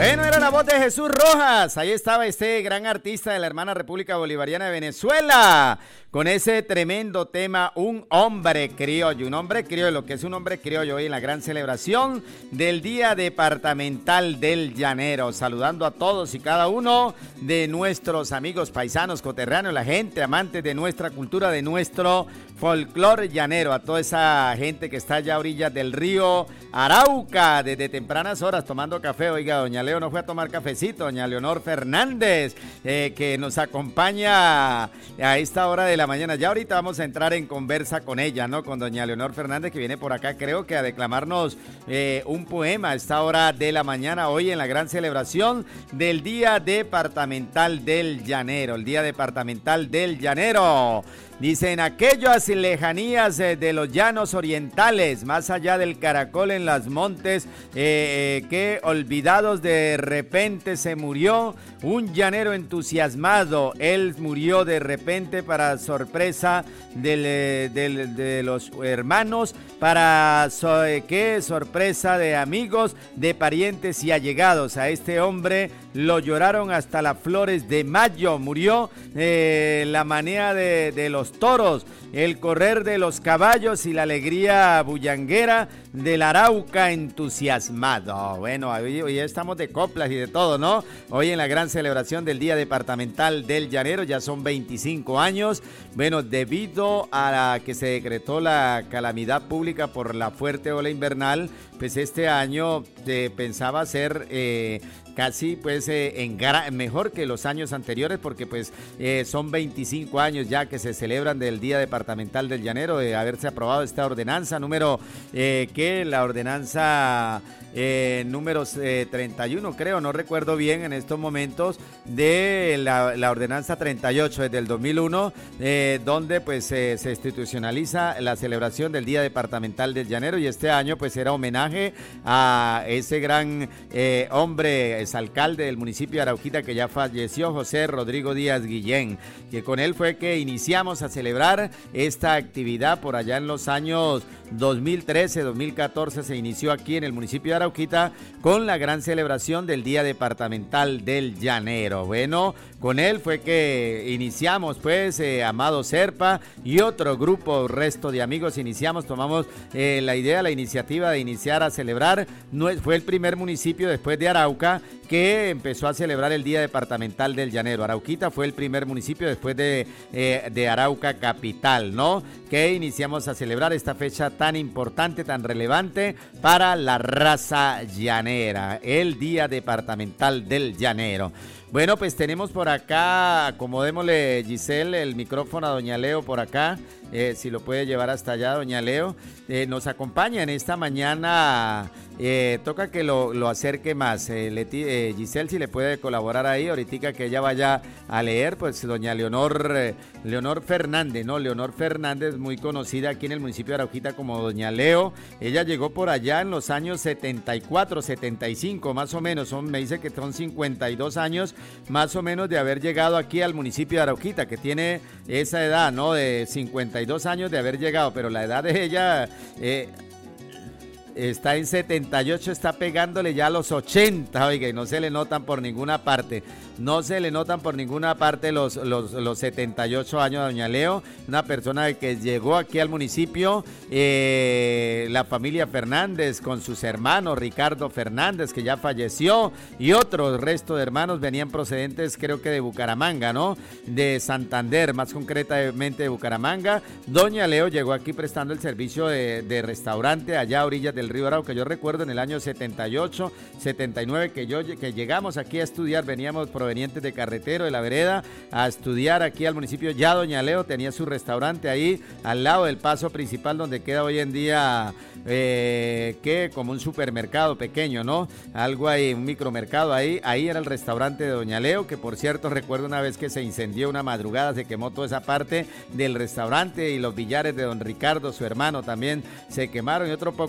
Bueno, era la voz de Jesús Rojas. Ahí estaba este gran artista de la hermana República Bolivariana de Venezuela, con ese tremendo tema, un hombre criollo, lo que es un hombre criollo hoy en la gran celebración del Día Departamental del Llanero. Saludando a todos y cada uno de nuestros amigos paisanos, coterráneos, la gente amante de nuestra cultura, de nuestro folclore llanero, a toda esa gente que está allá a orillas del río Arauca, desde tempranas horas tomando café. Oiga, doña Leo no fue a tomar cafecito, doña Leonor Fernández, que nos acompaña a esta hora de la mañana. Ya ahorita vamos a entrar en conversa con ella, ¿no? Con doña Leonor Fernández, que viene por acá, creo que a declamarnos un poema a esta hora de la mañana, hoy en la gran celebración del Día Departamental del Llanero, el Día Departamental del Llanero. Dice, en aquellas lejanías de los llanos orientales, más allá del caracol en las montes, que olvidados de repente se murió un llanero entusiasmado. Él murió de repente para sorpresa de los hermanos, para sorpresa de amigos, de parientes y allegados. A este hombre lo lloraron hasta las flores de mayo. Murió la manía de los toros, el correr de los caballos y la alegría bullanguera del Arauca entusiasmado. Bueno, hoy estamos de coplas y de todo, ¿no? Hoy en la gran celebración del Día Departamental del Llanero, ya son 25 años. Bueno, debido a que se decretó la calamidad pública por la fuerte ola invernal, pues este año pensaba ser casi pues mejor que los años anteriores, porque pues son 25 años ya que se celebran del Día Departamental del Llanero, de haberse aprobado esta ordenanza la ordenanza número 31, creo, no recuerdo bien en estos momentos, de la ordenanza 38 desde el 2001, donde pues se institucionaliza la celebración del Día Departamental del Llanero, y este año pues era homenaje a ese gran hombre, exalcalde del municipio de Arauquita, que ya falleció, José Rodrigo Díaz Guillén, que con él fue que iniciamos a celebrar esta actividad por allá en los años 2013, 2014, se inició aquí en el municipio de Arauquita con la gran celebración del Día Departamental del Llanero. Bueno, con él fue que iniciamos pues Amado Serpa y otro grupo, resto de amigos, tomamos la iniciativa de iniciar a celebrar. Fue el primer municipio después de Arauca que empezó a celebrar el Día Departamental del Llanero. Arauquita fue el primer municipio después de Arauca capital, ¿no? Que iniciamos a celebrar esta fecha tan importante, tan relevante para la raza llanera, el Día Departamental del Llanero. Bueno, pues tenemos por acá, acomodémosle, Giselle, el micrófono a doña Leo por acá, si lo puede llevar hasta allá, doña Leo. Nos acompaña en esta mañana, toca que lo acerque más. Giselle, si le puede colaborar ahí, ahorita que ella vaya a leer, pues doña Leonor Fernández, ¿no? Leonor Fernández, muy conocida aquí en el municipio de Arauquita como doña Leo. Ella llegó por allá en los años 74, 75, más o menos, me dice que son 52 años, más o menos, de haber llegado aquí al municipio de Arauquita, que tiene esa edad, ¿no? De 52 años de haber llegado, pero la edad de ella está en 78, está pegándole ya a los 80, oiga, y no se le notan por ninguna parte. No se le notan por ninguna parte los 78 años de doña Leo, una persona que llegó aquí al municipio, la familia Fernández con sus hermanos, Ricardo Fernández, que ya falleció, y otros resto de hermanos venían procedentes, creo que de Bucaramanga, ¿no? De Santander, más concretamente de Bucaramanga. Doña Leo llegó aquí prestando el servicio de restaurante allá a orillas del río Arauca. Yo recuerdo en el año 78, 79 que llegamos aquí a estudiar, veníamos provenientes de Carretero, de la Vereda, a estudiar aquí al municipio. Ya doña Leo tenía su restaurante ahí al lado del paso principal, donde queda hoy en día como un supermercado pequeño, ¿no? Algo ahí, un micromercado ahí era el restaurante de doña Leo, que por cierto recuerdo una vez que se incendió una madrugada, se quemó toda esa parte del restaurante, y los billares de don Ricardo, su hermano, también se quemaron, y otro poco de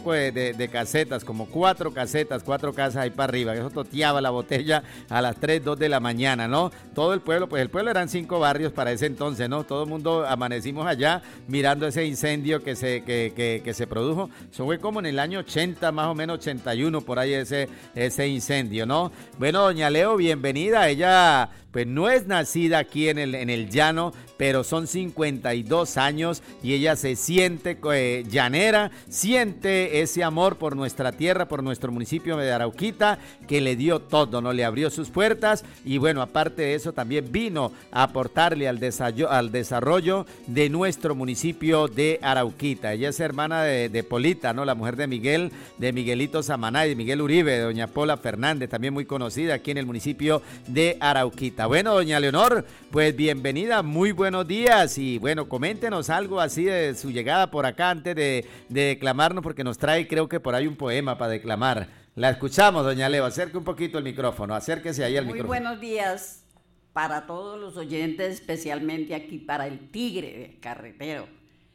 de casetas, como 4 casetas, 4 casas ahí para arriba. Eso toteaba la botella a las 3, 2 de la mañana, ¿no? Todo el pueblo, pues el pueblo eran 5 barrios para ese entonces, ¿no? Todo el mundo amanecimos allá mirando ese incendio que se produjo. Eso fue como en el año 80, más o menos 81, por ahí ese incendio, ¿no? Bueno, doña Leo, bienvenida. Ella pues no es nacida aquí en el llano, pero son 52 años y ella se siente llanera, siente ese amor por nuestra tierra, por nuestro municipio de Arauquita, que le dio todo, ¿no? Le abrió sus puertas y bueno, aparte de eso también vino a aportarle al desarrollo de nuestro municipio de Arauquita. Ella es hermana de Polita, ¿no? La mujer de Miguelito Samaná y de Miguel Uribe, de doña Pola Fernández, también muy conocida aquí en el municipio de Arauquita. Bueno, doña Leonor, pues bienvenida, muy buenos días y bueno, coméntenos algo así de su llegada por acá antes de declamarnos, porque nos trae creo que por ahí un poema para declamar. La escuchamos, doña Leo, acerque un poquito el micrófono, acérquese ahí al micrófono. Muy buenos días para todos los oyentes, especialmente aquí para el Tigre Carretero.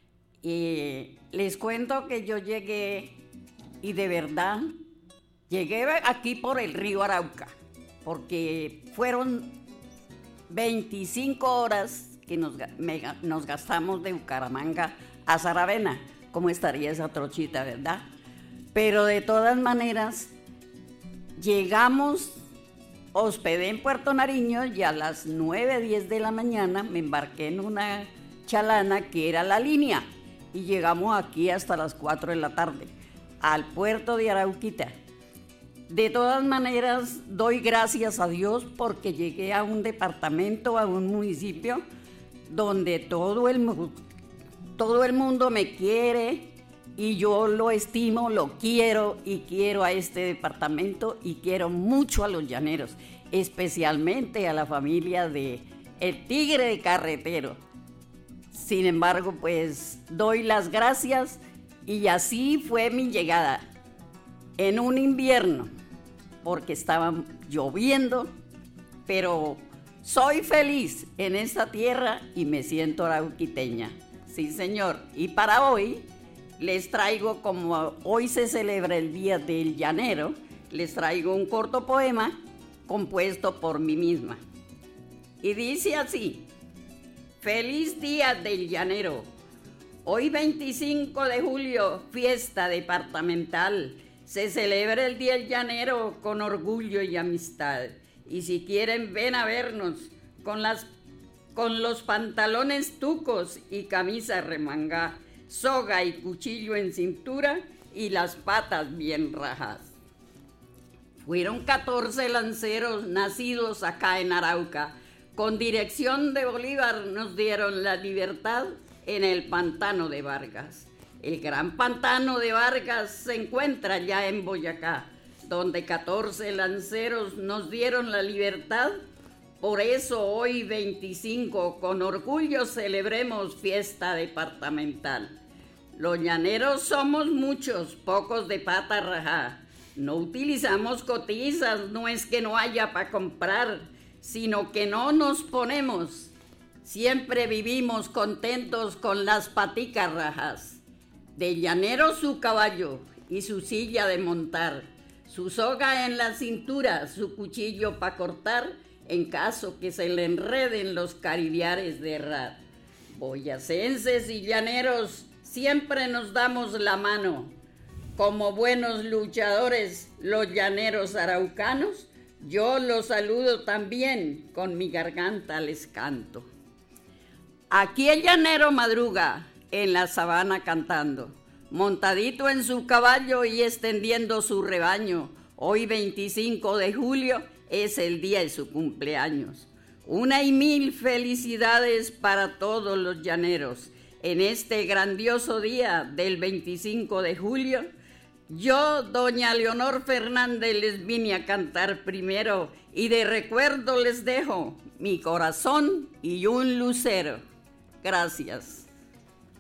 Y les cuento que yo llegué, y de verdad, llegué aquí por el río Arauca, porque fueron 25 horas que nos gastamos de Bucaramanga a Saravena. ¿Cómo estaría esa trochita, verdad? Pero de todas maneras, llegamos, hospedé en Puerto Nariño y a las 9:10 de la mañana me embarqué en una chalana que era la línea y llegamos aquí hasta las 4 de la tarde, al puerto de Arauquita. De todas maneras, doy gracias a Dios porque llegué a un departamento, a un municipio donde todo el mundo me quiere y yo lo estimo, lo quiero y quiero a este departamento y quiero mucho a los llaneros, especialmente a la familia de El Tigre de Carretero. Sin embargo, pues doy las gracias y así fue mi llegada. En un invierno, porque estaba lloviendo, pero soy feliz en esta tierra y me siento arauquiteña. Sí, señor. Y para hoy les traigo, como hoy se celebra el Día del Llanero, les traigo un corto poema compuesto por mí misma. Y dice así: Feliz Día del Llanero. Hoy 25 de julio, fiesta departamental. Se celebra el Día del Llanero con orgullo y amistad. Y si quieren, ven a vernos con los pantalones tucos y camisa remangá, soga y cuchillo en cintura y las patas bien rajas. Fueron 14 lanceros nacidos acá en Arauca. Con dirección de Bolívar nos dieron la libertad en el pantano de Vargas. El gran pantano de Vargas se encuentra ya en Boyacá, donde 14 lanceros nos dieron la libertad. Por eso hoy 25 con orgullo celebremos fiesta departamental. Los llaneros somos muchos, pocos de pata rajá. No utilizamos cotizas, no es que no haya para comprar, sino que no nos ponemos. Siempre vivimos contentos con las paticas rajas. De llanero su caballo y su silla de montar, su soga en la cintura, su cuchillo para cortar, en caso que se le enreden los caribiares de errar. Boyacenses y llaneros siempre nos damos la mano. Como buenos luchadores, los llaneros araucanos, yo los saludo también, con mi garganta les canto. Aquí el llanero madruga en la sabana cantando, montadito en su caballo y extendiendo su rebaño. Hoy 25 de julio es el día de su cumpleaños. 1,000 felicidades para todos los llaneros. En este grandioso día del 25 de julio, yo, doña Leonor Fernández, les vine a cantar primero y de recuerdo les dejo mi corazón y un lucero. Gracias.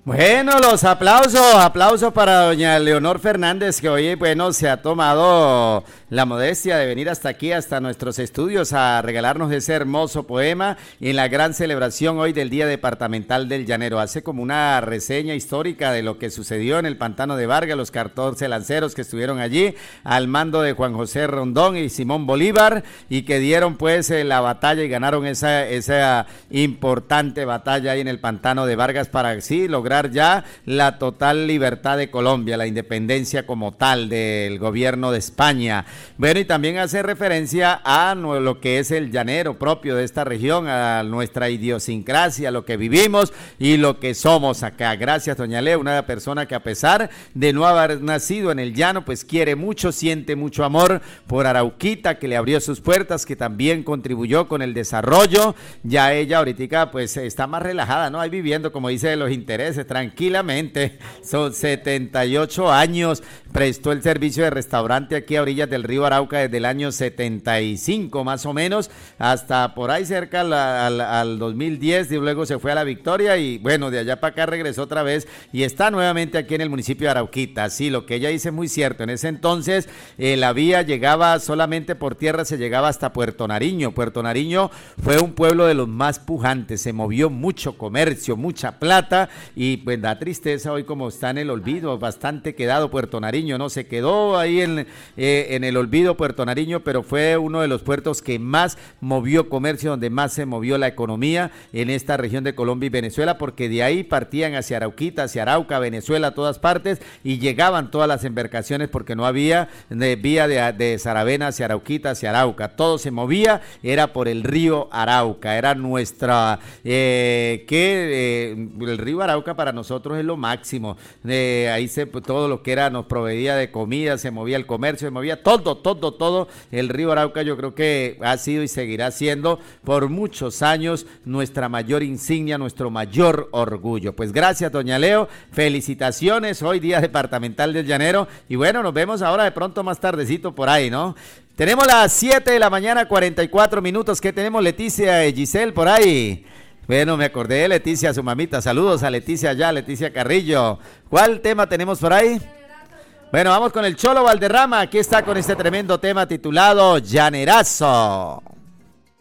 Bueno, los aplausos para doña Leonor Fernández, que hoy, bueno, se ha tomado la modestia de venir hasta aquí, hasta nuestros estudios, a regalarnos ese hermoso poema en la gran celebración hoy del Día Departamental del Llanero. Hace como una reseña histórica de lo que sucedió en el Pantano de Vargas, los 14 lanceros que estuvieron allí al mando de Juan José Rondón y Simón Bolívar, y que dieron pues la batalla y ganaron esa importante batalla ahí en el Pantano de Vargas para así lograr ya la total libertad de Colombia, la independencia como tal del gobierno de España. Bueno, y también hace referencia a lo que es el llanero propio de esta región, a nuestra idiosincrasia, lo que vivimos y lo que somos acá. Gracias, doña Leo, una persona que a pesar de no haber nacido en el llano, pues quiere mucho, siente mucho amor por Arauquita, que le abrió sus puertas, que también contribuyó con el desarrollo. Ya ella ahorita pues está más relajada, ¿no? Ahí viviendo, como dice, de los intereses, tranquilamente. Son 78 años, prestó el servicio de restaurante aquí a orillas del río Arauca desde el año 75 más o menos, hasta por ahí cerca al 2010, y luego se fue a La Victoria y bueno, de allá para acá regresó otra vez y está nuevamente aquí en el municipio de Arauquita. Sí, lo que ella dice es muy cierto. En ese entonces la vía llegaba solamente por tierra, se llegaba hasta Puerto Nariño. Puerto Nariño fue un pueblo de los más pujantes, se movió mucho comercio, mucha plata, y pues da tristeza hoy como está en el olvido, bastante quedado Puerto Nariño, ¿no? Se quedó ahí en el olvido Puerto Nariño, pero fue uno de los puertos que más movió comercio, donde más se movió la economía en esta región de Colombia y Venezuela, porque de ahí partían hacia Arauquita, hacia Arauca, Venezuela, a todas partes, y llegaban todas las embarcaciones porque no había vía de Saravena hacia Arauquita, hacia Arauca, todo se movía, era por el río Arauca, era nuestra, el río Arauca para nosotros es lo máximo, ahí todo lo que era nos proveía de comida, se movía el comercio, se movía todo, el río Arauca yo creo que ha sido y seguirá siendo por muchos años nuestra mayor insignia, nuestro mayor orgullo. Pues gracias, doña Leo, felicitaciones, hoy Día Departamental del Llanero, y bueno, nos vemos ahora de pronto más tardecito por ahí, ¿no? Tenemos las 7 de la mañana, 44 minutos, ¿qué tenemos, Leticia y Giselle por ahí? Bueno, me acordé de Leticia, su mamita. Saludos a Leticia allá, Leticia Carrillo. ¿Cuál tema tenemos por ahí? Bueno, vamos con el Cholo Valderrama. Aquí está con este tremendo tema titulado Llanerazo.